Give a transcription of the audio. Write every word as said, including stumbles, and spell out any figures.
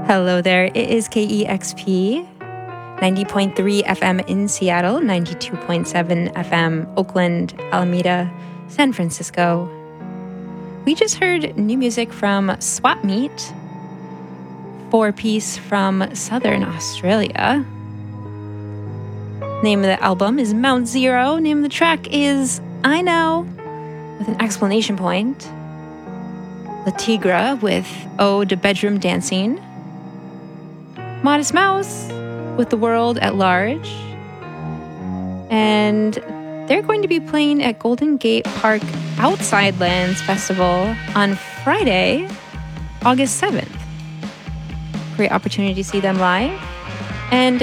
Hello there. It is K E X P, ninety point three F M in Seattle, ninety-two point seven F M Oakland, Alameda, San Francisco. We just heard new music from Swap Meet, four-piece from Southern Australia. Name of the album is Mount Zero. Name of the track is I Know, with an exclamation point. La Tigra with Ode to Bedroom Dancing. Modest Mouse with The World at Large. And they're going to be playing at Golden Gate Park Outside Lands Festival on Friday, August seventh. Great opportunity to see them live. And